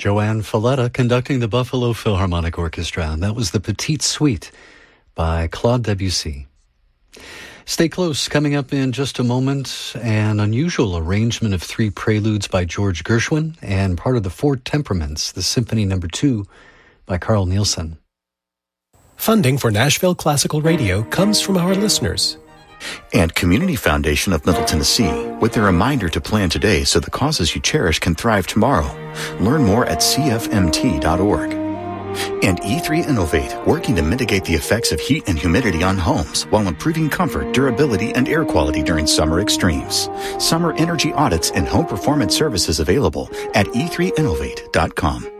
Joanne Falletta conducting the Buffalo Philharmonic Orchestra. And that was the Petite Suite by Claude Debussy. Stay close. Coming up in just a moment, an unusual arrangement of 3 preludes by George Gershwin and part of the 4 Temperaments, the Symphony No. 2 by Carl Nielsen. Funding for Nashville Classical Radio comes from our listeners. And Community Foundation of Middle Tennessee, with a reminder to plan today so the causes you cherish can thrive tomorrow. Learn more at cfmt.org. And E3 Innovate, working to mitigate the effects of heat and humidity on homes while improving comfort, durability, and air quality during summer extremes. Summer energy audits and home performance services available at e3innovate.com.